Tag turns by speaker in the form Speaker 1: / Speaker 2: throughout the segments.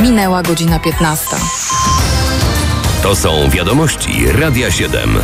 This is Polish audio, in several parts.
Speaker 1: Minęła godzina 15.
Speaker 2: To są wiadomości Radia 7.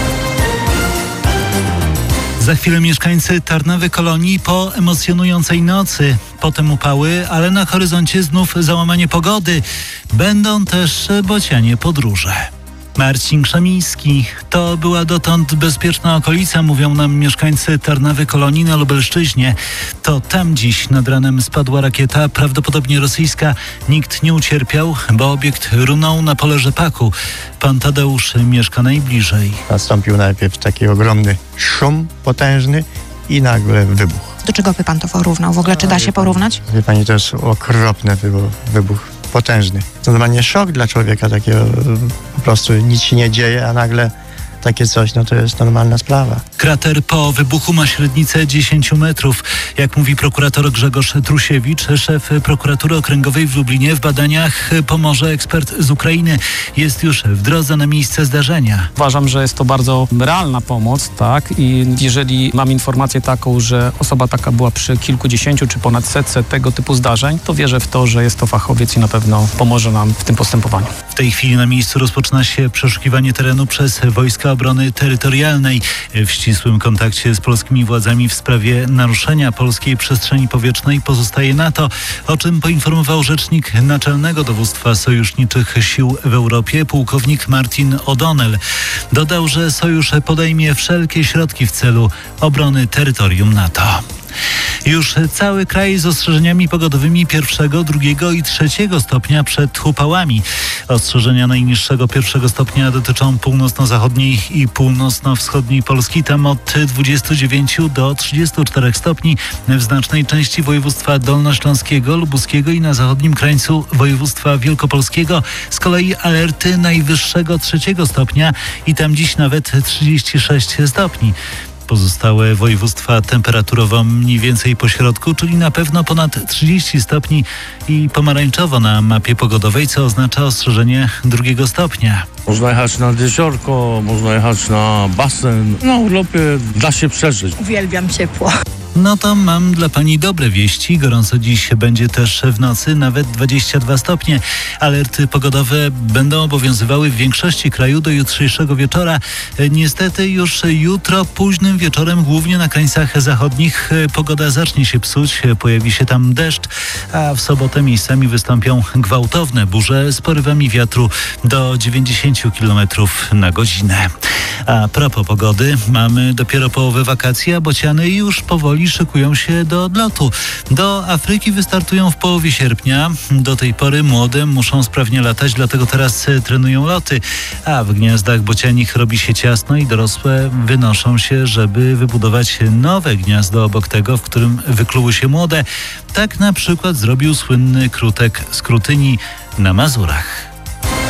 Speaker 3: Za chwilę mieszkańcy Tarnowy Kolonii po emocjonującej nocy. Potem upały, ale na horyzoncie znów załamanie pogody. Będą też bocianie podróże. Marcin Krzemiński. To była dotąd bezpieczna okolica, mówią nam mieszkańcy Tarnowy Kolonii na Lubelszczyźnie. To tam dziś nad ranem spadła rakieta, prawdopodobnie rosyjska. Nikt nie ucierpiał, bo obiekt runął na pole rzepaku. Pan Tadeusz mieszka najbliżej.
Speaker 4: Nastąpił najpierw taki ogromny szum potężny i nagle wybuch.
Speaker 5: Do czego by pan to porównał? W ogóle czy da się porównać?
Speaker 4: Wie pani, to jest okropny wybuch. Potężny. To normalnie szok dla człowieka takiego, po prostu nic się nie dzieje, a nagle takie coś, no to jest normalna sprawa.
Speaker 3: Krater po wybuchu ma średnicę 10 metrów. Jak mówi prokurator Grzegorz Trusiewicz, szef prokuratury okręgowej w Lublinie, w badaniach pomoże ekspert z Ukrainy. Jest już w drodze na miejsce zdarzenia.
Speaker 6: Uważam, że jest to bardzo realna pomoc, tak? I jeżeli mam informację taką, że osoba taka była przy kilkudziesięciu czy ponad setce tego typu zdarzeń, to wierzę w to, że jest to fachowiec i na pewno pomoże nam w tym postępowaniu.
Speaker 3: W tej chwili na miejscu rozpoczyna się przeszukiwanie terenu przez Wojska Obrony Terytorialnej. W ścisłym kontakcie z polskimi władzami w sprawie naruszenia polskiej przestrzeni powietrznej pozostaje NATO, o czym poinformował rzecznik Naczelnego Dowództwa Sojuszniczych Sił w Europie, pułkownik Martin O'Donnell. Dodał, że sojusz podejmie wszelkie środki w celu obrony terytorium NATO. Już cały kraj z ostrzeżeniami pogodowymi 1., 2. i 3. stopnia przed upałami. Ostrzeżenia najniższego 1. stopnia dotyczą północno-zachodniej i północno-wschodniej Polski. Tam od 29 do 34 stopni w znacznej części województwa dolnośląskiego, lubuskiego i na zachodnim krańcu województwa wielkopolskiego. Z kolei alerty najwyższego 3. stopnia i tam dziś nawet 36 stopni. Pozostałe województwa temperaturowo mniej więcej po środku, czyli na pewno ponad 30 stopni i pomarańczowo na mapie pogodowej, co oznacza ostrzeżenie 2. stopnia.
Speaker 7: Można jechać nad jeziorko, można jechać na basen. Na urlopie da się przeżyć.
Speaker 8: Uwielbiam ciepło.
Speaker 3: No to mam dla pani dobre wieści. Gorąco dziś będzie też w nocy, nawet 22 stopnie. Alerty pogodowe będą obowiązywały w większości kraju do jutrzejszego wieczora. Niestety już jutro późnym wieczorem, głównie na krańcach zachodnich, pogoda zacznie się psuć. Pojawi się tam deszcz, a w sobotę miejscami wystąpią gwałtowne burze z porywami wiatru do 90 km na godzinę. A propos pogody, mamy dopiero połowę wakacji, a bociany już powoli szykują się do odlotu. Do Afryki wystartują w połowie sierpnia. Do tej pory młode muszą sprawnie latać, dlatego teraz trenują loty. A w gniazdach bocianich robi się ciasno i dorosłe wynoszą się, żeby wybudować nowe gniazdo obok tego, w którym wykluły się młode. Tak na przykład zrobił słynny krutek z Krutyni na Mazurach.